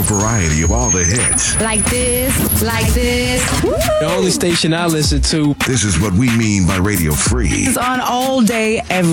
variety of all the hits. Like this, like this. The only station I listen to. This is what we mean by Radio Free. It's on all day, every